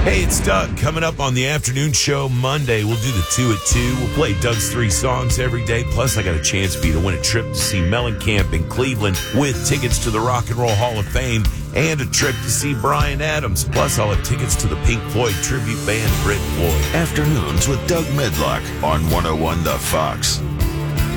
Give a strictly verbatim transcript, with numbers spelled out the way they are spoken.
Hey, it's Doug. Coming up on the afternoon show Monday, we'll do the two at two. We'll play Doug's three songs every day. Plus, I got a chance for you to win a trip to see Mellencamp in Cleveland with tickets to the Rock and Roll Hall of Fame and a trip to see Bryan Adams. Plus, I'll have tickets to the Pink Floyd tribute band Brit Floyd. Afternoons with Doug Medlock on one oh one The Fox.